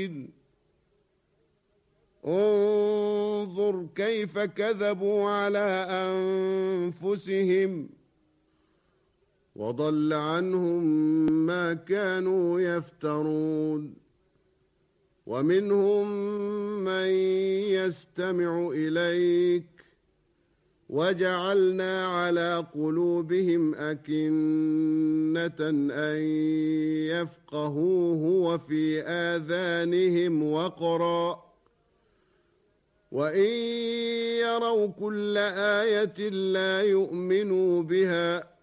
مبين انظر كيف كذبوا على أنفسهم وضل عنهم ما كانوا يفترون ومنهم من يستمع إليك وجعلنا على قلوبهم أكنة أن يفقهوه وفي آذانهم وقرا وإن يروا كل آية لا يؤمنوا بها